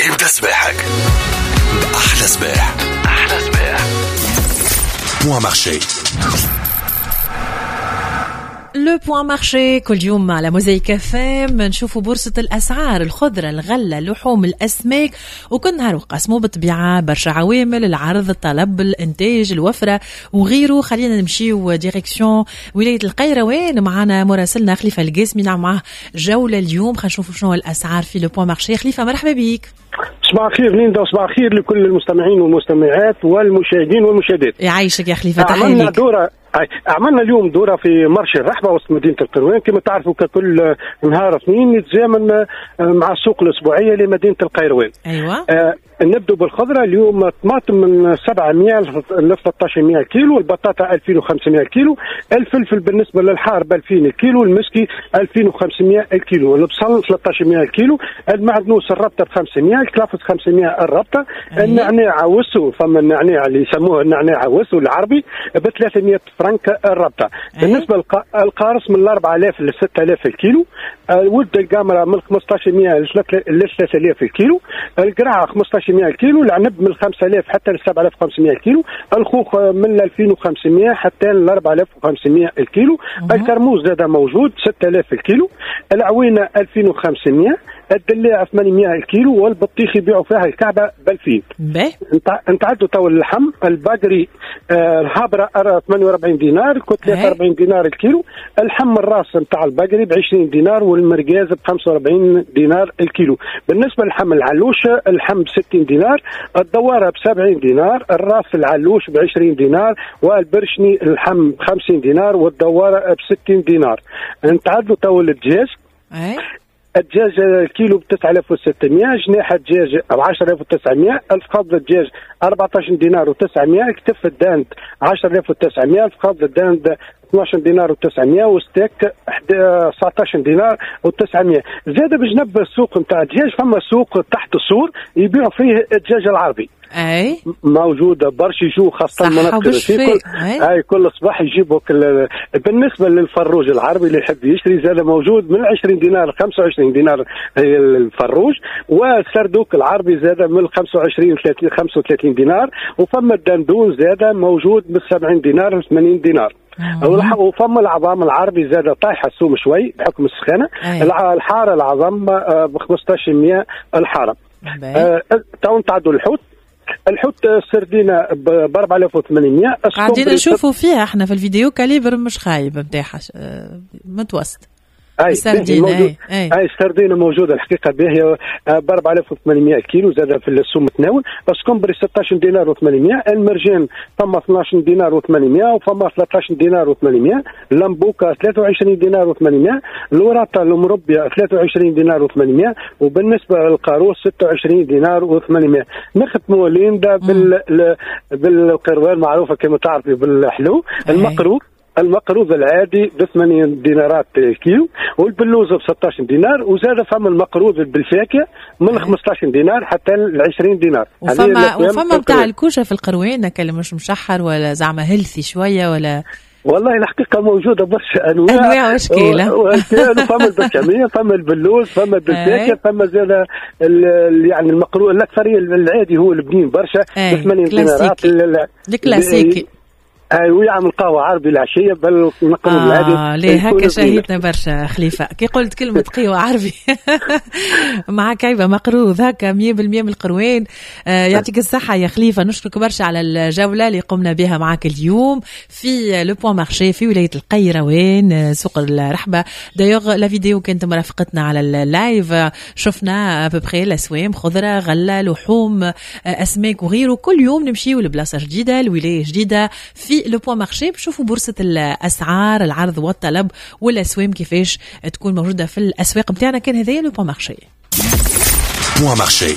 ابدأ سباحك بأحلى سباح. أحلى سباح بوان مارشي. لو بوان مارشي كل يوم على موزايك فام نشوفوا بورصة الأسعار، الخضرة، الغلة، اللحوم، الأسماك، وكل نهار وقسموا بالطبيعة برشا عوامل، العرض، الطلب، الإنتاج، الوفرة وغيره. خلينا نمشيو ديريكسيون ولاية القيروان، معنا مراسلنا خليفة القاسمي نعم معه جولة اليوم. خلينا نشوفوا شنو الأسعار في لو بوان مارشي. خليفة مرحبا بيك. صباح الخير ليندا، وصباح الخير لكل المستمعين والمستمعات والمشاهدين والمشاهدات. يعيشك يا خليفة، تحية لك. عملنا اليوم دورة في مرشي الرحبة وسط مدينة القيروان. كما تعرفوا ككل نهار اثنين يتزامن مع السوق الأسبوعية لمدينة القيروان. أيوة. نبدأ بالخضرة. اليوم طماطم من 700 ل 1300 كيلو، البطاطا 2500 كيلو، الفلفل بالنسبة للحار ب 2000 الكيلو، المسكي 2500 الكيلو، البصل 1300 الكيلو، المعدنوس الربطة ب 500، الكلافس 500 الربطة، النعناع وسو، فما النعناع اللي يسموه النعناع وسو العربي ب 300 فرنك الربطة. بالنسبة للقارص من 4000 ل 6000 الكيلو، ولد القامرة من 1500 ل 3000 الكيلو، القرعة 1500 الكيلو، العنب من 5000 حتى ل 7500 الكيلو، الخوخ من 2500 حتى ل 4500 الكيلو، الكرموز زاد موجود 6000 الكيلو، العوينة 2500، الدلاع 800 الكيلو، والبطيخ يبيعوا فيها الكعبة ب 2000. انت عدوا تو اللحم الباقري الهابرة 48 دينار، كتلة 40 دينار الكيلو، اللحم الراس نتاع الباقري ب 20 دينار، والمرقاز ب 45 دينار الكيلو. بالنسبة للحم العلوش اللحم ب 60 دينار، الدوارة ب 70 دينار، الراس العلوش ب 20 دينار، والبرشني اللحم ب 50 دينار، والدوارة ب 60 دينار. انت عدوا تو الدجاج. الدجاج الكيلو ب 9600، جناح الدجاج ب 10900، الفخذ الدجاج 14 دينار و900، كتف الداند 10900، الفخذ الداند 12 دينار و900، وستيك 19 دينار و900. زاد بجنب السوق نتاع الدجاج فما سوق تحت السور يبيعوا فيه الدجاج العربي. اي موجوده برشا يجوا خاصه المناطق كل صباح يجيبوا بالنسبه للفروج العربي اللي يحب يشتري زاد موجود من 20 دينار ل 25 دينار هي الفروج، والسردوك العربي زاد من 25 ل 35 دينار، وفما الدندون زاد موجود من 70 دينار ل 80 دينار. وفما العظام العربي زاد طايحه السوم شوي بحكم السخانه. الحاره العظام ب 1500 الحاره. تو نتعدوا الحوت السردينه ب 4800. قاعدين نشوفوا فيها احنا في الفيديو كاليبر مش خايب نتاعها متوسط. السردينه السردينه موجوده الحقيقه باهيه ب 4800 كيلو، زاد في السوم متناول. السكمبري 16 دينار و800، المرجان فما 12 دينار و800، وفما 13 دينار و800، اللمبوكا 23 دينار و800، الوراطه المربيه 23 دينار و800، وبالنسبه للقاروص 26 دينار و800. نختموا ليندا بالقروان معروفه كما تعرفي بالحلو. المقروض العادي ب 8 دينارات الكيلو، والبلوز ب 16 دينار، وزاد فما المقروض بالفاكهه من 15 دينار حتى ل 20 دينار. وفما بتاع الكوشه في القروان كان مش مشحر ولا زعما هيلثي شويه ولا؟ والله الحقيقه موجوده برشا انواع واشكال. فما البشاميه، فما البلوز، فما بالفاكهه، فما زاد يعني المقروض الاكثريه العادي هو البنين برشا ب 8 دينارات الكلاسيكي. ويعمل قهوة عربي العشية بل نقوم العادي. ليه هكا شهيتنا برشا خليفة كي قلت كلمة قهوة عربي معك عيبة مقروض هكا 100% من القروان. يعطيك الصحة يا خليفة، نشكرك برشا على الجولة اللي قمنا بها معك اليوم في لو بوان مارشي في ولاية القيروان سوق الرحبة. دايوغ لا فيديو كانت مرافقتنا على اللايف، شفنا ببخي الأسوام، خضرة، غلة، لحوم، أسماك وغيره. كل يوم نمشيو لبلاصة جديدة لولاية جديدة في لو بوان مارشي بشوفوا بورصة الأسعار، العرض والطلب والأسوام كيفاش تكون موجودة في الأسواق متاعنا. كان هذايا لو بوان مارشي. بوان مارشي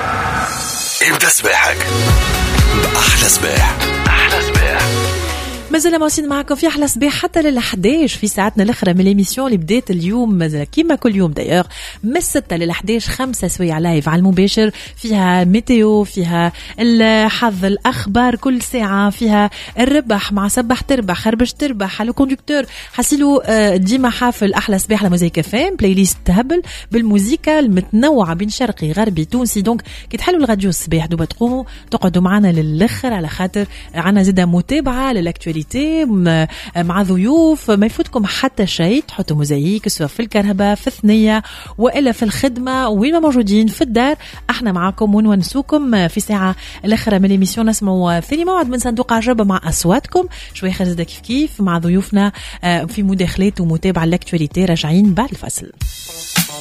ابدأ سباحك بأحلى سباح. أحلى سباح مازال موصلين معكم في أحلى صباح حتى لل11 في ساعتنا الأخرى من الإميسيون اللي بدات اليوم مازال كيما كل يوم دايوغ من 6 لل11 5 سوايع لايف على المباشر، فيها ميتيو، فيها الحظ، الأخبار كل ساعة، فيها الربح مع سبح تربح خربش تربح على كوندكتور، حصلوا ديما حافل أحلى صباح لموزيك فام بلاي ليست تهبل بالموسيقى المتنوعة بين شرقي غربي تونسي. دونك كي تحلوا الراديو الصباح دوبا تقوموا تقعدوا معنا للآخر على خاطر عنا زيدا متابعة للاكتواليتي مع ضيوف، ما يفوتكم حتى شيء. تحطوا موزايك سواء في الكهرباء في الثنية وإلا في الخدمة وين ما موجودين في الدار، احنا معاكم ونونسوكم في ساعة الأخرى من الإميسيون. نسمعوا ثاني موعد من صندوق عجبة مع أصواتكم شوي خرجت كيف مع ضيوفنا في مداخلات ومتابعة الاكتواليتي. راجعين بعد الفصل.